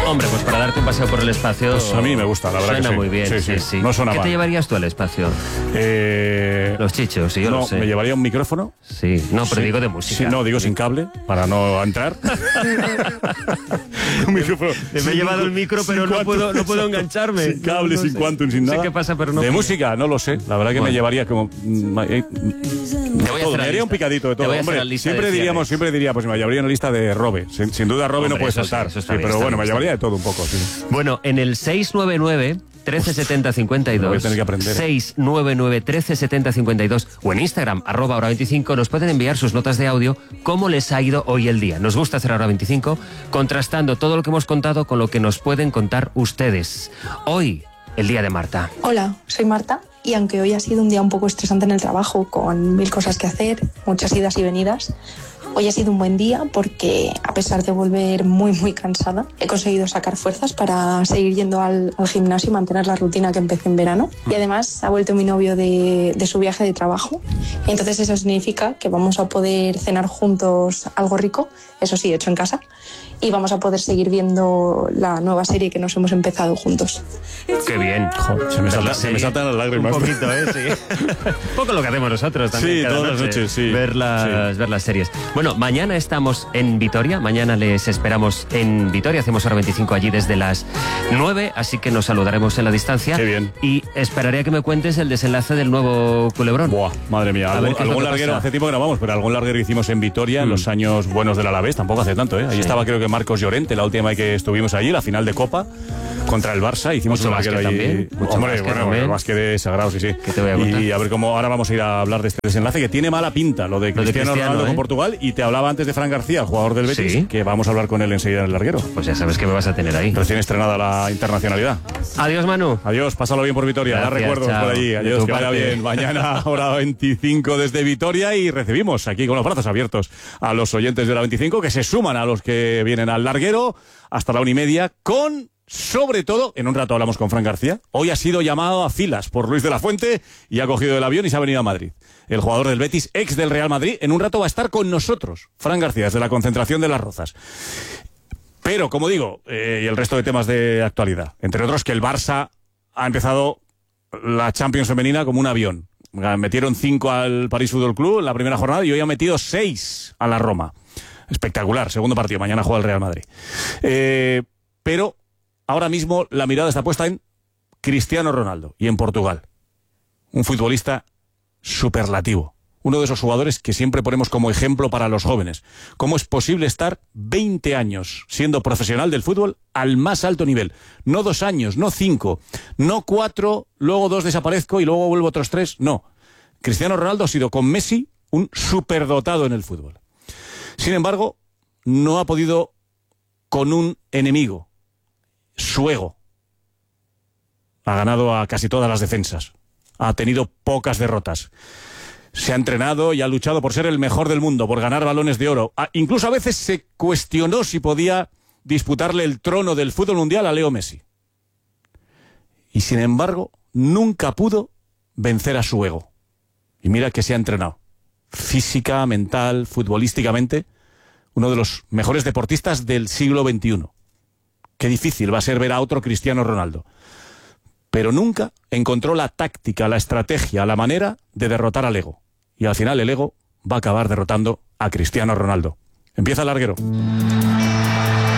Hombre, pues para darte un paseo por el espacio... Pues a mí me gusta, la verdad que sí. Suena muy bien, sí. No suena mal. ¿Qué te llevarías tú al espacio? Los chichos, sí, yo lo sé. Me llevaría un micrófono. Sí, no, pero digo de música. Sí, no, digo sin cable, para no entrar. Un micrófono. Me he llevado el micro, pero no puedo engancharme. Sin cable, sin quantum, sin nada. Sé qué pasa, pero no... De música, no lo sé. La verdad que me llevaría como... Me haría un picadito de todo. Hombre, siempre diría, pues me llevaría una lista de Robe. Sin duda Robe no puede saltar. Sí, pero bueno, me llevaría de todo un poco. Sí. Bueno, en el 699... 137052. Voy a tener que aprender. 699 137052 o en Instagram @hora25 nos pueden enviar sus notas de audio cómo les ha ido hoy el día. Nos gusta hacer Hora 25 contrastando todo lo que hemos contado con lo que nos pueden contar ustedes. Hoy, el día de Marta. Hola, soy Marta y aunque hoy ha sido un día un poco estresante en el trabajo con 1000 cosas que hacer, muchas idas y venidas, hoy ha sido un buen día porque, a pesar de volver muy cansada, he conseguido sacar fuerzas para seguir yendo al gimnasio y mantener la rutina que empecé en verano. Y además ha vuelto mi novio de su viaje de trabajo. Entonces eso significa que vamos a poder cenar juntos algo rico, eso sí, hecho en casa, y vamos a poder seguir viendo la nueva serie que nos hemos empezado juntos. ¡Qué bien! Joder, se me saltan las lágrimas. Un poquito, sí. Un poco lo que hacemos nosotros también. Sí, cada todas las noches, sí. Ver las series. Bueno, mañana estamos en Vitoria. Mañana les esperamos en Vitoria. Hacemos Hora 25 allí desde las 9, así que nos saludaremos en la distancia. Qué bien. Y esperaré a que me cuentes el desenlace del nuevo Culebrón. Buah, madre mía. Algún larguero, hace tiempo que grabamos, pero algún larguero hicimos en Vitoria en los años buenos del Alavés. Tampoco hace tanto, ¿eh? Ahí estaba, creo que Marcos Llorente, la última vez que estuvimos allí, la final de Copa contra el Barça. Hicimos un larguero allí. Hombre, bueno, el básquet de sagrado, sí. ¿Qué te voy a contar? Y a ver cómo ahora vamos a ir a hablar de este desenlace que tiene mala pinta, lo de Cristiano Ronaldo con Portugal. Y te hablaba antes de Fran García, el jugador del Betis, que vamos a hablar con él enseguida en el larguero. Pues ya sabes que me vas a tener ahí. Recién estrenada la internacionalidad. Adiós, Manu. Adiós, pásalo bien por Vitoria. Gracias, da recuerdos chao. por allí. Adiós, que vaya bien. Mañana, Hora 25 desde Vitoria, y recibimos aquí con los brazos abiertos a los oyentes de Hora 25 que se suman a los que vienen al larguero hasta la 1:30 con... Sobre todo, en un rato hablamos con Fran García. Hoy ha sido llamado a filas por Luis de la Fuente y ha cogido el avión y se ha venido a Madrid. El jugador del Betis, ex del Real Madrid, en un rato va a estar con nosotros. Fran García, desde la concentración de Las Rozas. Pero, como digo, y el resto de temas de actualidad. Entre otros, que el Barça ha empezado la Champions femenina como un avión. Metieron 5 al París Fútbol Club en la primera jornada y hoy han metido 6 a la Roma. Espectacular, segundo partido. Mañana juega el Real Madrid. Pero... ahora mismo la mirada está puesta en Cristiano Ronaldo y en Portugal. Un futbolista superlativo. Uno de esos jugadores que siempre ponemos como ejemplo para los jóvenes. ¿Cómo es posible estar 20 años siendo profesional del fútbol al más alto nivel? No 2 años, no 5, no 4, luego 2 desaparezco y luego vuelvo otros 3. No. Cristiano Ronaldo ha sido con Messi un superdotado en el fútbol. Sin embargo, no ha podido con un enemigo. Su ego. Ha ganado a casi todas las defensas. Ha tenido pocas derrotas. Se ha entrenado y ha luchado por ser el mejor del mundo, por ganar balones de oro. Incluso a veces se cuestionó si podía disputarle el trono del fútbol mundial a Leo Messi. Y sin embargo, nunca pudo vencer a su ego. Y mira que se ha entrenado. Física, mental, futbolísticamente, uno de los mejores deportistas del siglo XXI. Qué difícil va a ser ver a otro Cristiano Ronaldo. Pero nunca encontró la táctica, la estrategia, la manera de derrotar al ego. Y al final el ego va a acabar derrotando a Cristiano Ronaldo. Empieza el larguero.